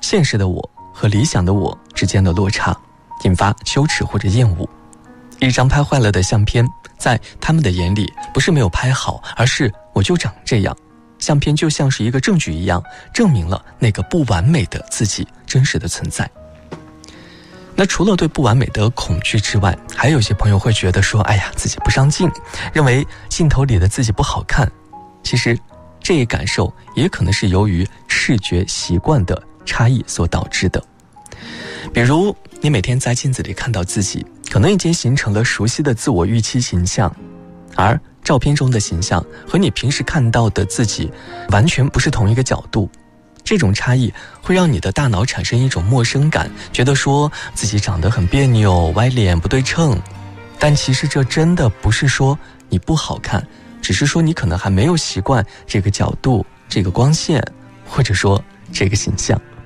现实的我和理想的我之间的落差，引发羞耻或者厌恶。一张拍坏了的相片，在他们的眼里不是没有拍好，而是我就长这样。相片就像是一个证据一样，证明了那个不完美的自己真实的存在。那除了对不完美的恐惧之外，还有些朋友会觉得说，哎呀，自己不上镜，认为镜头里的自己不好看。其实这一感受也可能是由于视觉习惯的差异所导致的。比如你每天在镜子里看到自己，可能已经形成了熟悉的自我预期形象，而照片中的形象和你平时看到的自己完全不是同一个角度。这种差异会让你的大脑产生一种陌生感，觉得说自己长得很别扭，歪脸不对称。但其实这真的不是说你不好看，只是说你可能还没有习惯这个角度、这个光线，或者说这个形象。